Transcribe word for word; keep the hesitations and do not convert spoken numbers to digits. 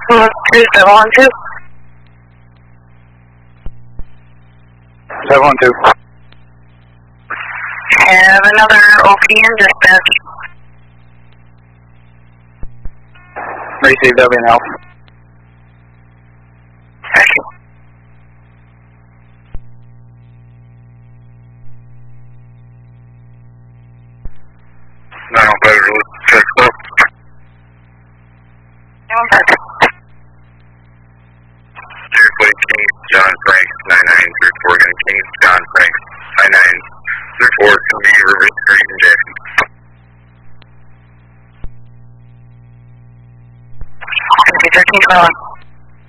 Two seven one two. seven one two. Have another O P in dispatch. Receive W now. Thank you. nine one five, check up. nine one five. Airplane King, John Franks, nine nine three four, again, King, John Franks, nine nine three four, to me, River Street in Jackson. thirteen twelve.